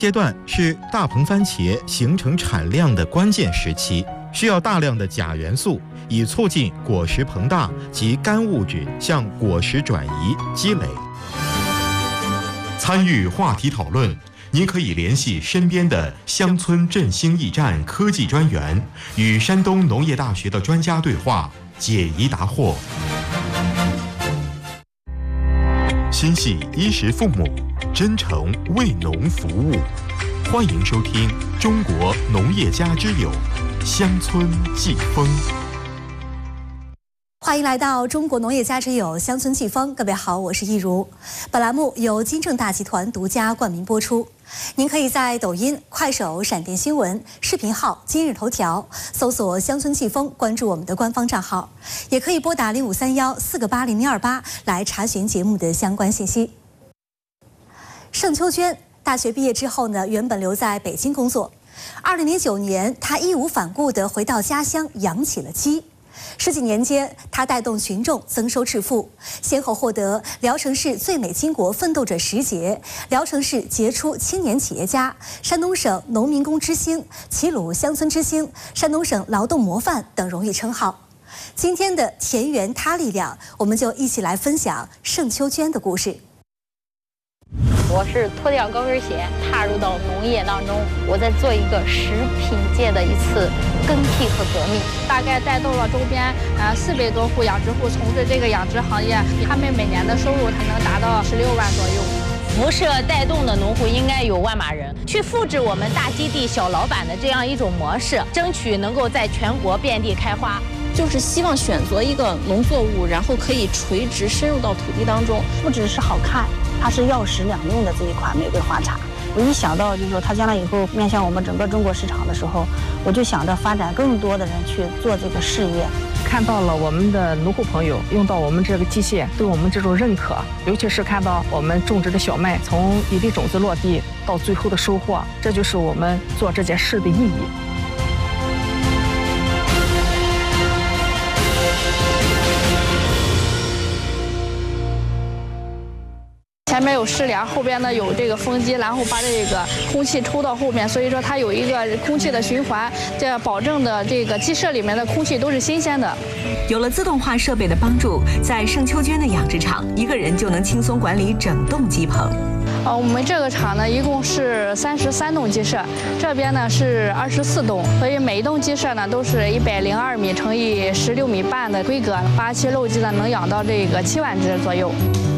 阶段是大棚番茄形成产量的关键时期，需要大量的钾元素，以促进果实膨大及干物质向果实转移积累。参与话题讨论，您可以联系身边的乡村振兴驿站科技专员，与山东农业大学的专家对话，解疑答惑。心系衣食父母，真诚为农服务。欢迎收听《中国农业家之友》乡村季风。 欢迎来到中国农业家之友乡村季风，各位好，我是易如。本栏目由金正大集团独家冠名播出。您可以在抖音、快手、闪电新闻、视频号、今日头条搜索乡村季风，关注我们的官方账号，也可以拨打0531-4个80028来查询节目的相关信息。盛秋娟大学毕业之后呢，原本留在北京工作。2009年，她义无反顾地回到家乡养起了鸡。10几年间，他带动群众增收致富，先后获得聊城市最美巾帼奋斗者10节、聊城市杰出青年企业家、山东省农民工之星、齐鲁乡村之星、山东省劳动模范等荣誉称号。今天的田园他力量，我们就一起来分享盛秋娟的故事。 我是脱掉高跟鞋踏入到农业当中，我在做一个食品界的一次更替和革命，大概带动了周边400多户养殖户从事这个养殖行业，他们每年的收入才能达到16万左右。辐射带动的农户应该有万码人，去复制我们大基地小老板的这样一种模式，争取能够在全国遍地开花。 就是希望选择一个农作物，然后可以垂直深入到土地当中， 不只是好看，它是药食两用的这一款玫瑰花茶。我一想到就是说它将来以后面向我们整个中国市场的时候，我就想着发展更多的人去做这个事业。 看到了我们的农户朋友用到我们这个机械，对我们这种认可，尤其是看到我们种植的小麦从一粒种子落地到最后的收获，这就是我们做这件事的意义。 前面有湿梁，后边呢有这个风机，然后把这个空气抽到后面，所以说它有一个空气的循环，这保证的这个鸡舍里面的空气都是新鲜的。 有了自动化设备的帮助，在盛秋娟的养殖场，一个人就能轻松管理整栋鸡棚。 我们这个厂呢一共是33栋鸡舍，这边呢是24栋，所以每一栋鸡舍呢都是102米乘以16米半的规格，8期肉鸡呢能养到这个7万只左右。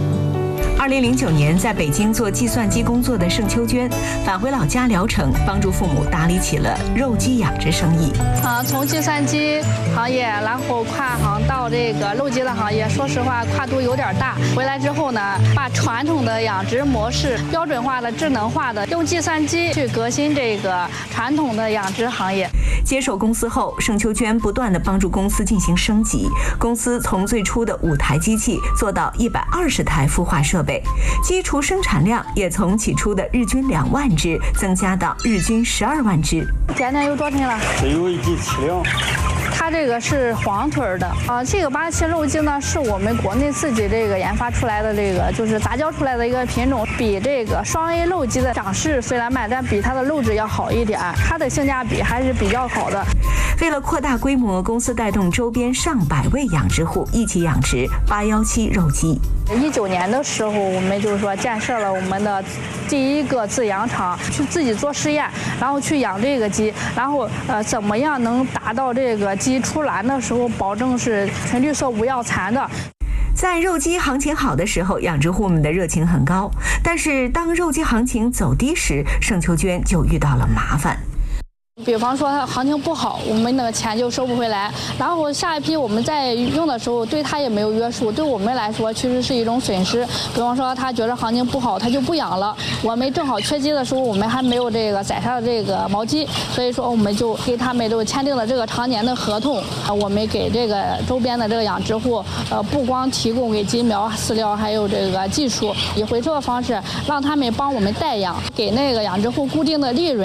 2009年，在北京做计算机工作的盛秋娟返回老家聊城，帮助父母打理起了肉鸡养殖生意。 从计算机行业，然后跨行到这个肉鸡的行业，说实话跨度有点大。回来之后呢，把传统的养殖模式标准化的、智能化的，用计算机去革新这个传统的养殖行业。 接手公司后，盛秋娟不断地帮助公司进行升级。公司从最初的5台机器做到120台孵化设备，鸡雏生产量也从起初的日均2万只增加到日均12万只。 今天有多斤了？ 这有1斤7两。 它这个是黄腿的这个8期肉鸡呢是我们国内自己这个研发出来的，这个就是杂交出来的一个品种，比这个双 A 肉鸡的长势虽然慢，但比它的肉质要好一点，它的性价比还是比较好的。 为了扩大规模，公司带动周边上百位养殖户一起养殖817肉鸡。 19年的时候，我们就是说建设了我们的第一个自养场，去自己做试验，然后去养这个鸡，然后怎么样能达到这个鸡出栏的时候保证是纯绿色无药残的。 在肉鸡行情好的时候，养殖户们的热情很高，但是当肉鸡行情走低时，盛秋娟就遇到了麻烦。 比方说它行情不好，我们那个钱就收不回来，然后下一批我们在用的时候对它也没有约束，对我们来说其实是一种损失。比方说他觉得行情不好，他就不养了，我们正好缺鸡的时候，我们还没有这个宰杀的这个毛鸡，所以说我们就给他们都签订了这个常年的合同。我们给这个周边的这个养殖户不光提供给鸡苗、饲料，还有这个技术，以回收的方式让他们帮我们代养，给那个养殖户固定的利润，他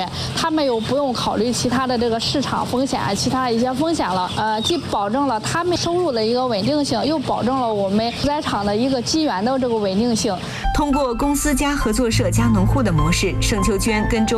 他们又不用考虑其他的这个市场风险、其他一些风险了。既保证了他们收入的一个稳定性，又保证了我们屠宰场的一个机源的这个稳定性。 通过公司加合作社加农户的模式，盛秋娟跟周